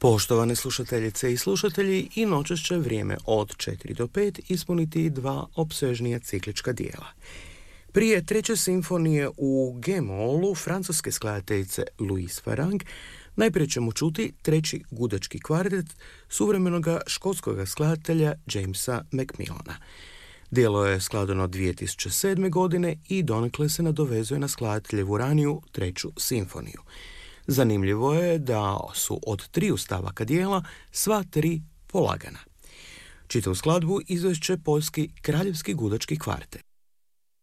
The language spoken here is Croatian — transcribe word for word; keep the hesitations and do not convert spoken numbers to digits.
Poštovane slušateljice i slušatelji, i noćas će vrijeme od četiri do pet ispuniti dva opsežnija ciklička dijela. Prije treće simfonije u G-molu francuske skladateljice Louise Farang najprije ćemo čuti treći gudački kvartet suvremenoga škotskog skladatelja Jamesa Macmillana. Djelo je skladano dvije tisuće sedme. godine i donekle se nadovezuje na skladateljevu raniju treću simfoniju. Zanimljivo je da su od triju stavaka dijela sva tri polagana. Čitavu skladbu izvešće poljski kraljevski gudački kvartet.